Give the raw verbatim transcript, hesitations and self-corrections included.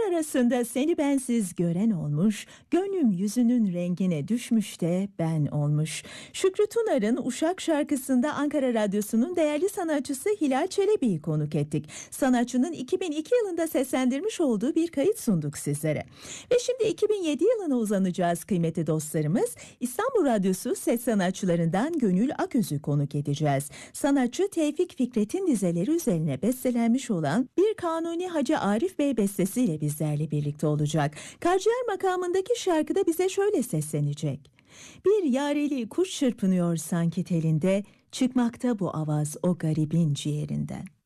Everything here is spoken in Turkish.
arasında seni bensiz gören olmuş, gönlüm yüzünün rengine düşmüş de ben olmuş. Şükrü Tunar'ın Uşak şarkısında Ankara Radyosu'nun değerli sanatçısı Hilal Çelebi'yi konuk ettik. Sanatçının iki bin iki yılında seslendirmiş olduğu bir kayıt sunduk sizlere. Ve şimdi iki bin yedi yılına uzanacağız kıymetli dostlarımız. İstanbul Radyosu ses sanatçılarından Gönül Aköz'ü konuk edeceğiz. Sanatçı Tevfik Fikret'in dizeleri üzerine bestelenmiş olan bir Kanuni Hacı Arif Bey bestesiyle bizlerle birlikte olacak. Karciğer makamındaki şarkıda bize şöyle seslenecek. Bir yareli kuş çırpınıyor sanki telinde, çıkmakta bu avaz o garibin ciğerinden.